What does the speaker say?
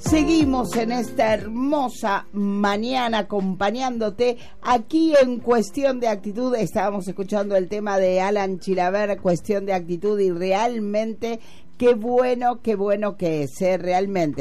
Seguimos en esta hermosa mañana acompañándote aquí en Cuestión de Actitud. Estábamos escuchando el tema de Alan Chilaver, Cuestión de Actitud, y realmente qué bueno que es, realmente.